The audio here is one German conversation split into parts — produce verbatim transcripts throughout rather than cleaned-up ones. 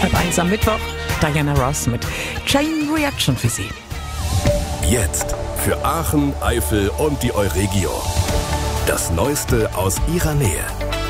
Halb eins am Mittwoch, Diana Ross mit Chain Reaction für Sie. Jetzt für Aachen, Eifel und die Euregio. Das Neueste aus ihrer Nähe.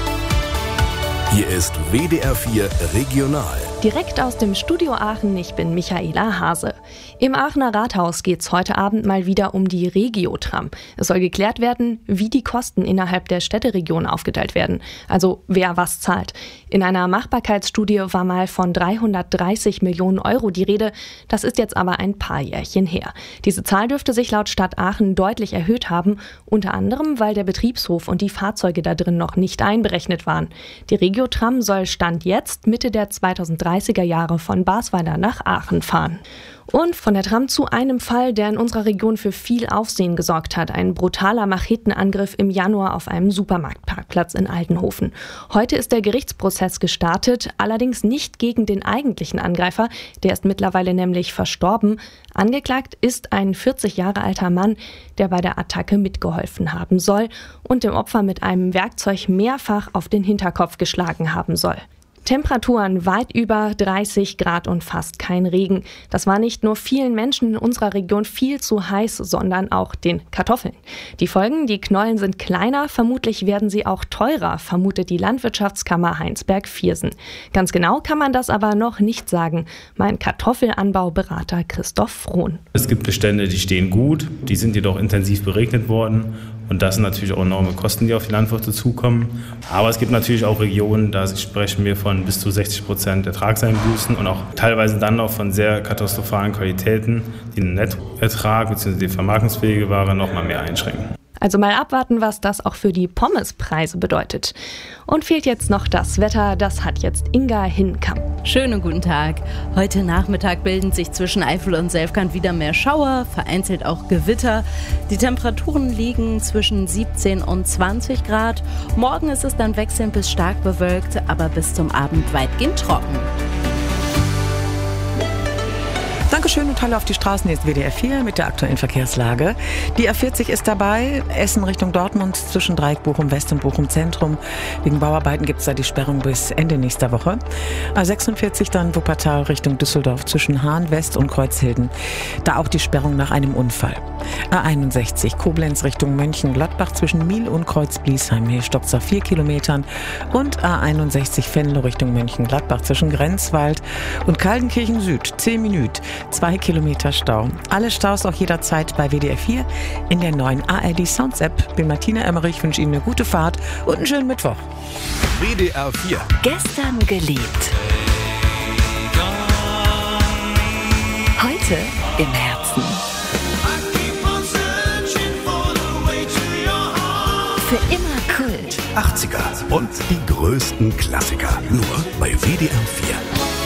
Hier ist W D R vier Regional. Direkt aus dem Studio Aachen, ich bin Michaela Hase. Im Aachener Rathaus geht's heute Abend mal wieder um die Regio-Tram. Es soll geklärt werden, wie die Kosten innerhalb der Städteregion aufgeteilt werden. Also wer was zahlt. In einer Machbarkeitsstudie war mal von dreihundertdreißig Millionen Euro die Rede. Das ist jetzt aber ein paar Jährchen her. Diese Zahl dürfte sich laut Stadt Aachen deutlich erhöht haben. Unter anderem, weil der Betriebshof und die Fahrzeuge da drin noch nicht einberechnet waren. Die Regio-Tram soll Stand jetzt Mitte der zweitausenddreißiger Jahre von Basweiler nach Aachen fahren. Und von der Tram zu einem Fall, der in unserer Region für viel Aufsehen gesorgt hat. Ein brutaler Machetenangriff im Januar auf einem Supermarktparkplatz in Altenhofen. Heute ist der Gerichtsprozess gestartet, allerdings nicht gegen den eigentlichen Angreifer. Der ist mittlerweile nämlich verstorben. Angeklagt ist ein vierzig Jahre alter Mann, der bei der Attacke mitgeholfen haben soll und dem Opfer mit einem Werkzeug mehrfach auf den Hinterkopf geschlagen haben soll. Temperaturen weit über dreißig Grad und fast kein Regen. Das war nicht nur vielen Menschen in unserer Region viel zu heiß, sondern auch den Kartoffeln. Die Folgen, die Knollen sind kleiner, vermutlich werden sie auch teurer, vermutet die Landwirtschaftskammer Heinsberg-Viersen. Ganz genau kann man das aber noch nicht sagen. Mein Kartoffelanbauberater Christoph Frohn. Es gibt Bestände, die stehen gut, die sind jedoch intensiv beregnet worden. Und das sind natürlich auch enorme Kosten, die auf die Landwirte zukommen. Aber es gibt natürlich auch Regionen, da sprechen wir von bis zu sechzig Prozent Ertragseinbußen und auch teilweise dann noch von sehr katastrophalen Qualitäten, die den Nettoertrag bzw. die vermarktungsfähige Ware noch mal mehr einschränken. Also mal abwarten, was das auch für die Pommespreise bedeutet. Und fehlt jetzt noch das Wetter, das hat jetzt Inga Hinkamp. Schönen guten Tag. Heute Nachmittag bilden sich zwischen Eifel und Selfkant wieder mehr Schauer, vereinzelt auch Gewitter. Die Temperaturen liegen zwischen siebzehn und zwanzig Grad. Morgen ist es dann wechselnd bis stark bewölkt, aber bis zum Abend weitgehend trocken. Dankeschön und Hallo auf die Straßen. Hier ist W D R vier mit der aktuellen Verkehrslage. Die A vierzig ist dabei. Essen Richtung Dortmund zwischen Dreieck Bochum West und Bochum Zentrum. Wegen Bauarbeiten gibt es da die Sperrung bis Ende nächster Woche. A sechsundvierzig dann Wuppertal Richtung Düsseldorf zwischen Hahn West und Kreuzhilden. Da auch die Sperrung nach einem Unfall. A einundsechzig Koblenz Richtung Mönchengladbach zwischen Miel und Kreuz-Bliesheim. Hier stockt es auf vier Kilometern. Und A einundsechzig Venlo Richtung Mönchengladbach zwischen Grenzwald und Kaldenkirchen Süd. zehn Minuten. Zwei Kilometer Stau. Alle Staus auch jederzeit bei W D R vier in der neuen A R D Sounds App. Bin Martina Emmerich, wünsche Ihnen eine gute Fahrt und einen schönen Mittwoch. W D R vier. Gestern geliebt. Heute im Herzen. Für immer Kult. achtziger und die größten Klassiker. Nur bei W D R vier.